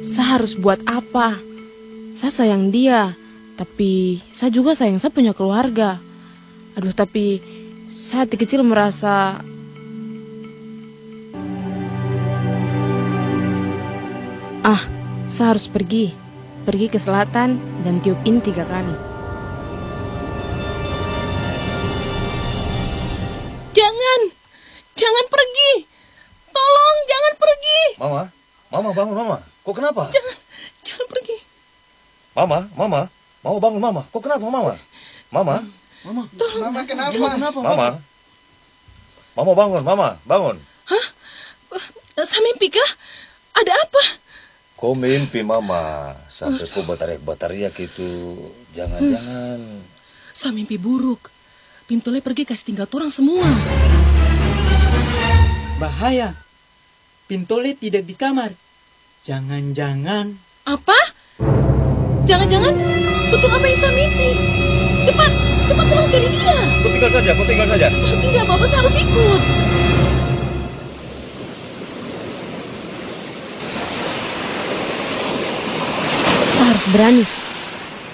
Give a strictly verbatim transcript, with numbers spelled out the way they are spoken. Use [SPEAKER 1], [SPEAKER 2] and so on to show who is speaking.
[SPEAKER 1] saya harus buat apa? Saya sayang dia, tapi saya juga sayang saya punya keluarga. Aduh, tapi saya hati kecil merasa ah, saya harus pergi. Pergi ke selatan dan tiupin tiga kali.
[SPEAKER 2] Jangan, jangan pergi. Tolong, jangan pergi.
[SPEAKER 3] Mama, Mama bangun Mama. Kok kenapa?
[SPEAKER 2] Jangan, jangan pergi.
[SPEAKER 3] Mama, Mama, mau bangun Mama. Kok kenapa Mama? Mama,
[SPEAKER 4] Mama,
[SPEAKER 2] Tolong.
[SPEAKER 4] Mama kenapa?
[SPEAKER 1] Kenapa?
[SPEAKER 3] Mama, Mama bangun Mama, bangun.
[SPEAKER 2] Hah? Saya mimpi kah? Ada apa?
[SPEAKER 3] Kau mimpi Mama sampai kau berteriak-berteriak itu. Jangan-jangan.
[SPEAKER 2] Saya mimpi buruk. Pintole pergi kasih tinggal orang semua.
[SPEAKER 4] Bahaya. Pintole tidak di kamar. Jangan-jangan.
[SPEAKER 2] Apa? Jangan-jangan betul apa yang saya mimpi. Cepat, cepat tolong cari dia.
[SPEAKER 3] Kau tinggal saja, kau tinggal saja.
[SPEAKER 2] Oh, tidak, Bapak, saya harus ikut.
[SPEAKER 1] Saya harus berani.